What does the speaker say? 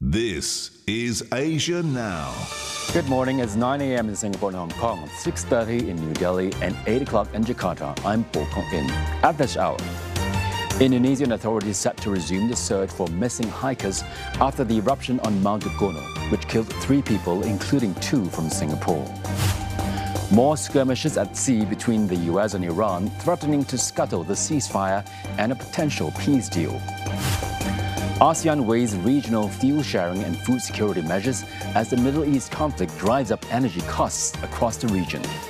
This is Asia Now. Good morning. It's 9 a.m. in Singapore and Hong Kong, 6:30 in New Delhi, and 8 o'clock in Jakarta. I'm Po Kong In. At this hour, Indonesian authorities set to resume the search for missing hikers after the eruption on Mount Gono, which killed 3 people, including 2 from Singapore. More skirmishes at sea between the US and Iran, threatening to scuttle the ceasefire and a potential peace deal. ASEAN weighs regional fuel sharing and food security measures as the Middle East conflict drives up energy costs across the region.